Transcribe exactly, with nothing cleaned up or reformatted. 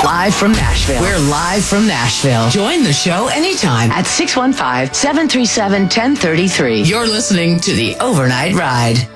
Live from Nashville. We're live from Nashville. Join the show anytime at six one five, seven three seven, one zero three three. You're listening to The Overnight Ride.